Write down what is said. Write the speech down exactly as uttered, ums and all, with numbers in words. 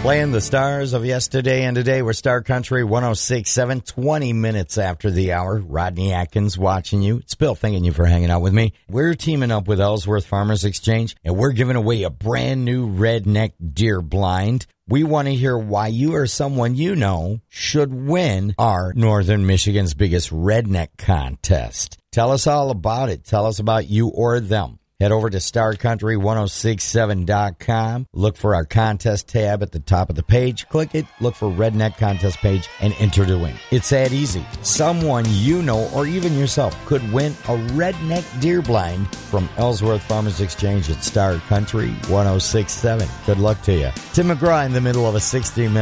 Playing the stars of yesterday and today. We're Star Country one oh six point seven, twenty minutes after the hour. Rodney Atkins watching you. It's Bill thanking you for hanging out with me. We're teaming up with Ellsworth Farmers Exchange, and we're giving away a brand new redneck deer blind. We want to hear why you or someone you know should win our Northern Michigan's biggest redneck contest. Tell us all about it. Tell us about you or them. Head over to star country ten sixty-seven dot com. Look for our contest tab at the top of the page. Click it, look for Redneck Contest page, and enter to win. It's that easy. Someone you know or even yourself could win a redneck deer blind from Ellsworth Farmers Exchange at Star Country ten sixty-seven. Good luck to you. Tim McGraw in the middle of a sixty minute